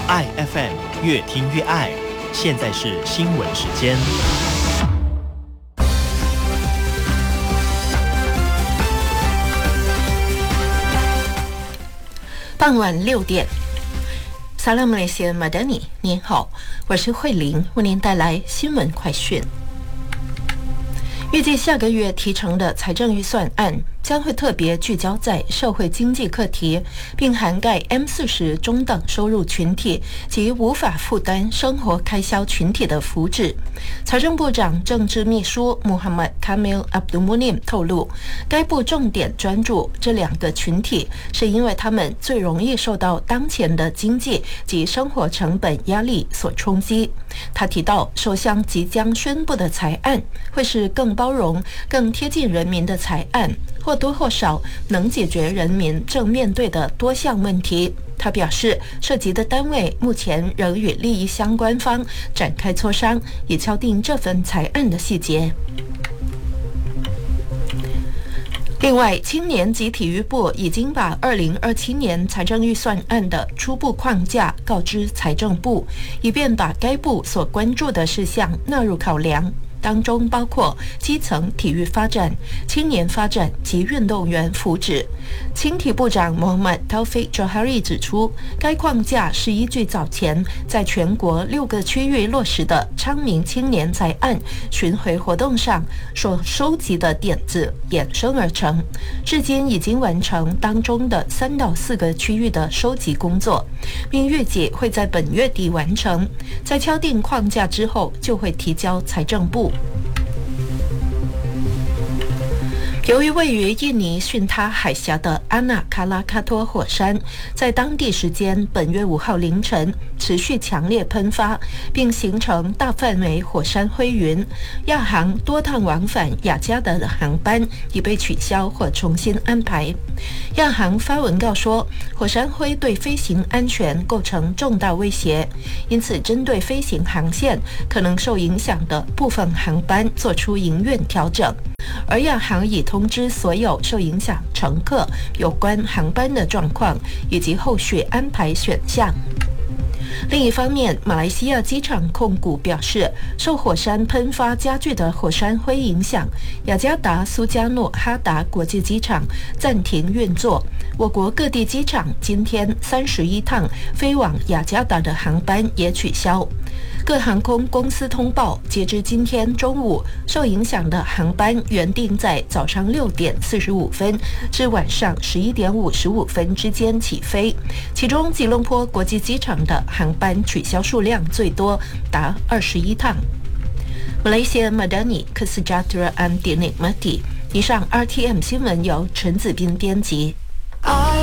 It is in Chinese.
爱 FM 越听越爱。现在是新闻时间。 傍晚6点。Salam Malaysia Madani， 您好，我是慧玲，为您带来新闻快讯。预计下个月提呈的财政预算案将会特别聚焦在社会经济课题，并涵盖 M40 中等收入群体及无法负担生活开销群体的福祉。财政部长政治秘书 Muhammad Kamil Abdul Munim 透露，该部重点专注这两个群体，是因为他们最容易受到当前的经济及生活成本压力所冲击。他提到，首相即将宣布的财案会是更包容、更贴近人民的财案，或多或少能解决人民正面对的多项问题。他表示，涉及的单位目前仍与利益相关方展开磋商，以敲定这份财案的细节。另外，青年及体育部已经把2027年财政预算案的初步框架告知财政部，以便把该部所关注的事项纳入考量。当中包括基层体育发展、青年发展及运动员福祉。青体部长 Muhammad Taufik Johari 指出，该框架是依据早前在全国6个区域落实的昌明青年财案巡回活动上所收集的点子衍生而成，至今已经完成当中的3到4个区域的收集工作，并预计会在本月底完成。在敲定框架之后，就会提交财政部。由于位于印尼巽他海峡的阿纳卡拉卡托火山，在当地时间本月5号凌晨持续强烈喷发，并形成大范围火山灰云，亚航多趟往返雅加达的航班已被取消或重新安排。亚航发文告说，火山灰对飞行安全构成重大威胁，因此针对飞行航线可能受影响的部分航班做出营运调整。而亚航已通知所有受影响乘客有关航班的状况以及后续安排选项。另一方面，马来西亚机场控股表示，受火山喷发加剧的火山灰影响，雅加达苏加诺哈达国际机场暂停运作。我国各地机场今天31趟飞往雅加达的航班也取消。各航空公司通报，截至今天中午，受影响的航班原定在早上6点45分至晚上11点55分之间起飞，其中吉隆坡国际机场的航班取消数量最多，达21趟。Malaysia Madani Kesejahteraan Dinikmati。以上 RTM 新闻由陈子斌编辑。